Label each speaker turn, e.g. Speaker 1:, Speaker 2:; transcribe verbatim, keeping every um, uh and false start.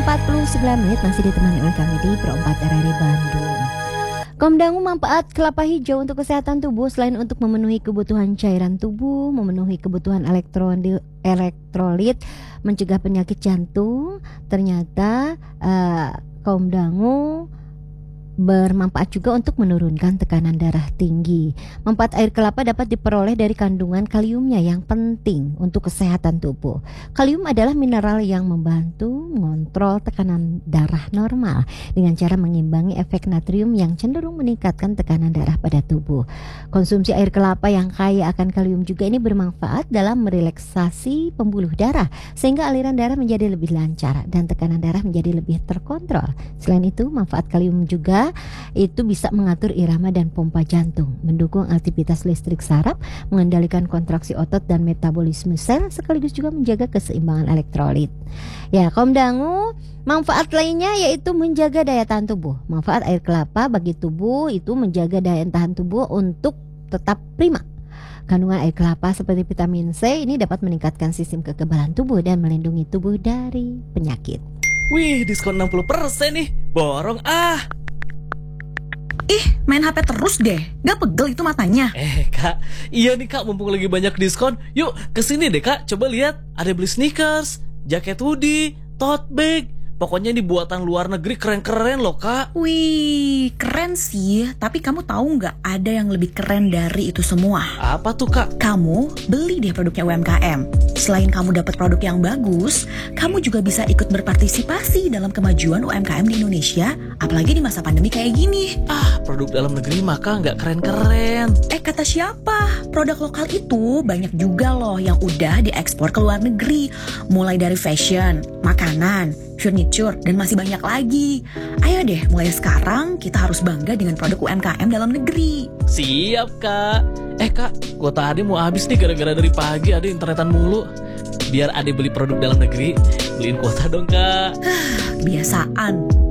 Speaker 1: empat puluh sembilan menit masih ditemani oleh kami di Pro empat R R I Bandung. Komdangu manfaat kelapa hijau untuk kesehatan tubuh selain untuk memenuhi kebutuhan cairan tubuh, memenuhi kebutuhan elektrolit, elektrolit, mencegah penyakit jantung. Ternyata uh, komdangu bermanfaat juga untuk menurunkan tekanan darah tinggi. Manfaat air kelapa dapat diperoleh dari kandungan kaliumnya yang penting untuk kesehatan tubuh. Kalium adalah mineral yang membantu mengontrol tekanan darah normal dengan cara mengimbangi efek natrium yang cenderung meningkatkan tekanan darah pada tubuh. Konsumsi air kelapa yang kaya akan kalium juga ini bermanfaat dalam merelaksasi pembuluh darah sehingga aliran darah menjadi lebih lancar dan tekanan darah menjadi lebih terkontrol. Selain itu, manfaat kalium juga itu bisa mengatur irama dan pompa jantung, mendukung aktivitas listrik saraf, mengendalikan kontraksi otot dan metabolisme sel, sekaligus juga menjaga keseimbangan elektrolit. Ya, komdangu manfaat lainnya yaitu menjaga daya tahan tubuh. Manfaat air kelapa bagi tubuh itu menjaga daya tahan tubuh untuk tetap prima. Kandungan air kelapa seperti vitamin C ini dapat meningkatkan sistem kekebalan tubuh dan melindungi tubuh dari penyakit.
Speaker 2: Wih, diskon enam puluh persen nih. Borong ah.
Speaker 3: Ih, main H P terus deh. Gak pegel itu matanya.
Speaker 2: Eh kak, iya nih kak, mumpung lagi banyak diskon. Yuk kesini deh kak, coba lihat. Ada beli sneakers, jaket hoodie, tote bag. Pokoknya ini buatan luar negeri, keren-keren loh kak.
Speaker 3: Wih, keren sih. Tapi kamu tahu nggak ada yang lebih keren dari itu semua?
Speaker 2: Apa tuh kak?
Speaker 3: Kamu beli deh produknya U M K M. Selain kamu dapat produk yang bagus, kamu juga bisa ikut berpartisipasi dalam kemajuan U M K M di Indonesia. Apalagi di masa pandemi kayak gini.
Speaker 2: Ah, produk dalam negeri maka nggak keren-keren.
Speaker 3: Eh, kata siapa? Produk lokal itu banyak juga loh yang udah diekspor ke luar negeri. Mulai dari fashion, makanan, furniture, dan masih banyak lagi. Ayo deh, mulai sekarang kita harus bangga dengan produk U M K M dalam negeri.
Speaker 2: Siap kak. Eh kak, kuota Ade mau habis nih gara-gara dari pagi Ade internetan mulu. Biar Ade beli produk dalam negeri, beliin kuota dong kak.
Speaker 3: Kebiasaan.